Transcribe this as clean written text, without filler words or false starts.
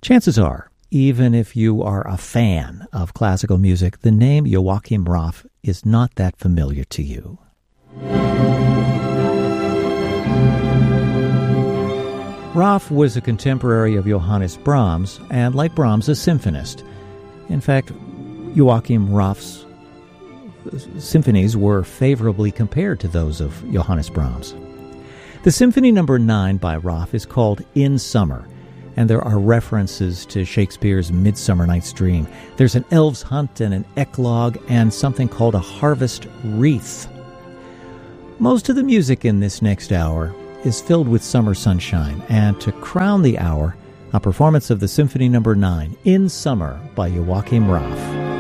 Chances are, even if you are a fan of classical music, the name Joachim Raff is not that familiar to you. Raff was a contemporary of Johannes Brahms, and like Brahms, a symphonist. In fact, Joachim Raff's symphonies were favorably compared to those of Johannes Brahms. The Symphony No. 9 by Raff is called In Summer, and there are references to Shakespeare's Midsummer Night's Dream. There's an elf's hunt and an eclogue and something called a harvest wreath. Most of the music in this next hour is filled with summer sunshine, and to crown the hour, a performance of the Symphony No. 9, In Summer by Joachim Raff.